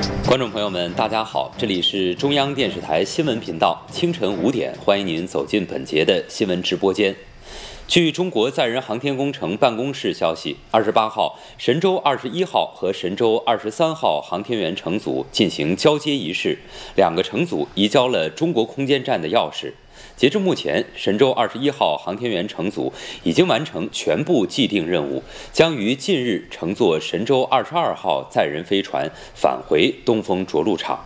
观众朋友们，大家好，这里是中央电视台新闻频道，清晨5点，欢迎您走进本节的新闻直播间。据中国载人航天工程办公室消息，28号，神舟21号和神舟23号航天员乘组进行交接仪式，两个乘组移交了中国空间站的钥匙。截至目前，神舟21号航天员乘组已经完成全部既定任务，将于近日乘坐神舟22号载人飞船返回东风着陆场。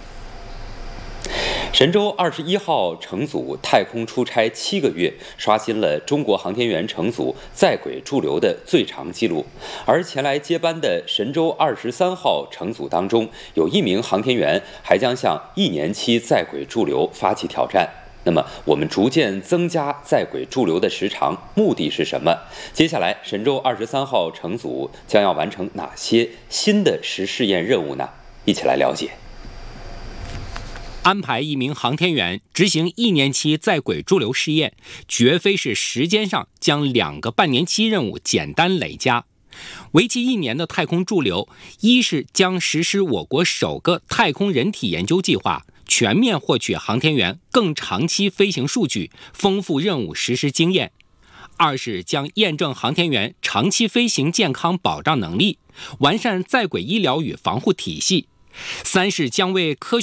神舟21号乘组太空出差7个月，刷新了中国航天员乘组在轨驻留的最长纪录。而前来接班的神舟23号乘组当中，有1名航天员还将向1年期在轨驻留发起挑战。那么，我们逐渐增加在轨驻留的时长，目的是什么？接下来，神舟23号乘组将要完成哪些新的实试验任务呢？一起来了解。 安排1名航天员执行1年期在轨驻留试验，绝非是时间上将2个半年期任务简单累加。为期1年的太空驻留，一是将实施我国首个太空人体研究计划，全面获取航天员更长期飞行数据，丰富任务实施经验；二是将验证航天员长期飞行健康保障能力，完善在轨医疗与防护体系；三是将为科学